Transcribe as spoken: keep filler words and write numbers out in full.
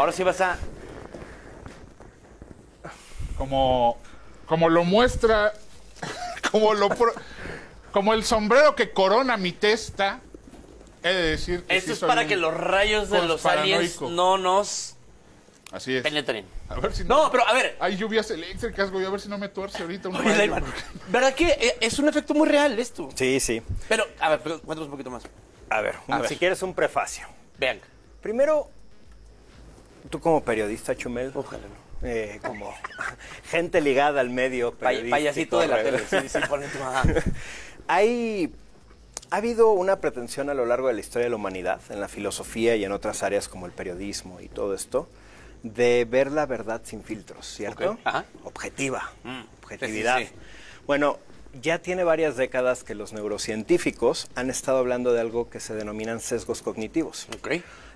Ahora sí vas a... Como, como lo muestra, como lo pro- como el sombrero que corona mi testa, he de decir que Esto sí es soy para un que los rayos de los aliens conspiranoico. no nos Así es. penetren. A ver si No, pero a ver. Hay lluvias eléctricas, güey, a ver si no me tuerce ahorita un Oye, rayo. Daiman, ¿verdad que eh, es un efecto muy real esto? Sí, sí. Pero, a ver, pero cuéntanos un poquito más. A ver, A un- ver. si quieres un prefacio. Vean. Primero, tú como periodista, Chumel, Ojalá no. eh, como gente ligada al medio Pay- periodístico, payasito de la red- tele. Sí, sí, ponle tu ajá. Hay, ha habido una pretensión a lo largo de la historia de la humanidad, en la filosofía y en otras áreas como el periodismo y todo esto, de ver la verdad sin filtros, ¿cierto? Ok, ajá. Objetiva, Mm, objetividad. sí, sí, sí. Bueno, ya tiene varias décadas que los neurocientíficos han estado hablando de algo que se denominan sesgos cognitivos. Ok.